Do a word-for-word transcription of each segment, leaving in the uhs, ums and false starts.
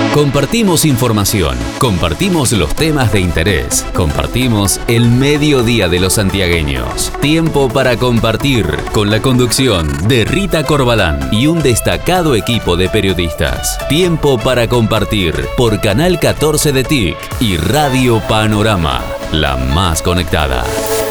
Compartimos información, compartimos los temas de interés, compartimos el mediodía de los santiagueños. Tiempo para compartir, con la conducción de Rita Corbalán y un destacado equipo de periodistas. Tiempo para compartir por Canal catorce de T I C y Radio Panorama, la más conectada.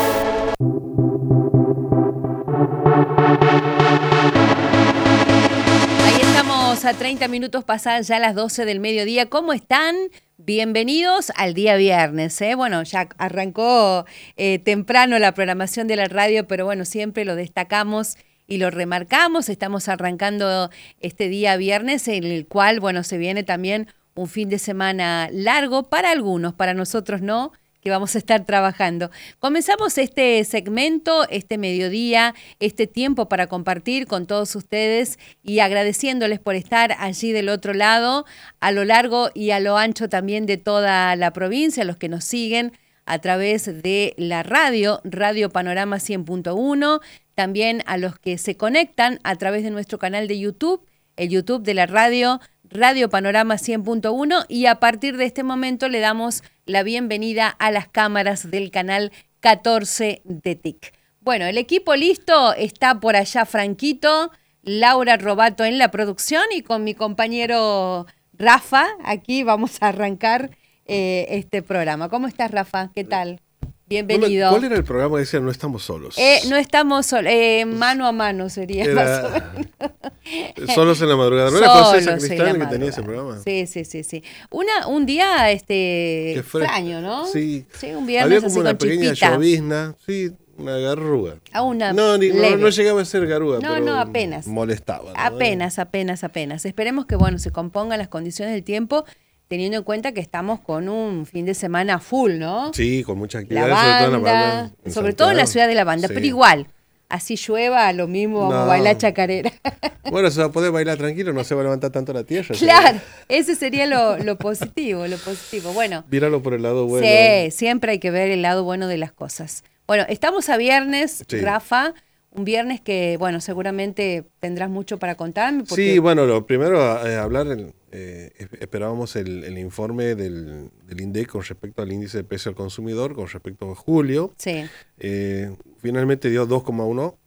A treinta minutos pasadas ya las doce del mediodía. ¿Cómo están? Bienvenidos al día viernes. ¿eh? Bueno, ya arrancó eh, temprano la programación de la radio, pero bueno, siempre lo destacamos y lo remarcamos. Estamos arrancando este día viernes, en el cual, bueno, se viene también un fin de semana largo para algunos, para nosotros no, que vamos a estar trabajando. Comenzamos este segmento, este mediodía, este tiempo para compartir con todos ustedes y agradeciéndoles por estar allí del otro lado, a lo largo y a lo ancho también de toda la provincia, los que nos siguen a través de la radio, Radio Panorama cien punto uno, también a los que se conectan a través de nuestro canal de YouTube, el YouTube de la radio, Radio Panorama cien punto uno, y a partir de este momento le damos la bienvenida a las cámaras del canal catorce de T I C. Bueno, el equipo listo, está por allá Franquito, Laura Robato en la producción y con mi compañero Rafa, aquí vamos a arrancar eh, este programa. ¿Cómo estás, Rafa? ¿Qué tal? Bienvenido. ¿Cuál era el programa que decía No estamos solos? Eh, no estamos solos, eh, mano a mano sería Era... más o menos. Solos en la madrugada. ¿No era José Sacristán que tenía ese programa? Sí, sí, sí, sí. Una, un día este extraño, ¿no? Sí. Sí, un viernes había como así una con pequeña chispita. llovizna, sí, una garruga. A una no, ni, no, leve. no llegaba a ser garruga, no, pero no, apenas. molestaba. ¿no? Apenas, apenas, apenas. Esperemos que, bueno, se compongan las condiciones del tiempo, teniendo en cuenta que estamos con un fin de semana full, ¿no? Sí, con mucha La actividad, banda, sobre todo en la banda. En sobre todo en la Santiago. ciudad de la banda, Sí. pero igual, así llueva, lo mismo, vamos No. a bailar chacarera. Bueno, se va a poder bailar tranquilo, no se va a levantar tanto la tierra. Claro, ese sería lo, lo positivo, lo positivo. Bueno, Míralo por el lado bueno. sí, siempre hay que ver el lado bueno de las cosas. Bueno, estamos a viernes, Sí. Rafa, un viernes que, bueno, seguramente tendrás mucho para contarme. Porque... Sí, bueno, lo primero eh, hablar, el, eh, esperábamos el, el informe del, del INDEC con respecto al índice de precio al consumidor, con respecto a julio. Sí. Eh, finalmente dio dos coma uno,